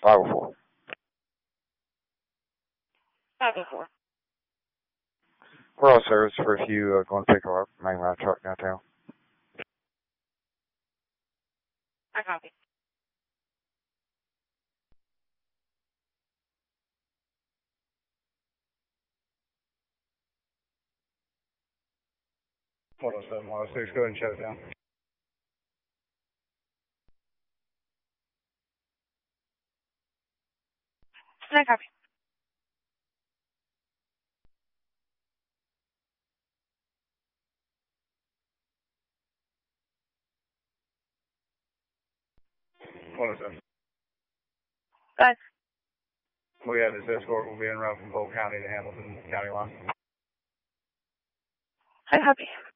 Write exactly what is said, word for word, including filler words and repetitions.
five oh four. five oh four. We're all service for if you uh, going to pick her up, main line truck downtown. I copy. one oh seven, one oh six, go ahead and shut it down. I copy. one oh seven. Guys. We have this escort will be en route from Polk County to Hamilton County line. I copy.